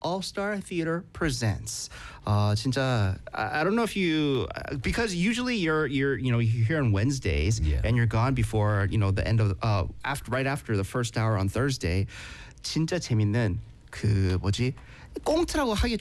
All-Star Theater presents. 진짜 I don't know if you because usually you're here on Wednesdays Yeah. and you're gone before the end of right after the first hour on Thursday. 진짜 재밌는 그 뭐지 꽁트라고 하기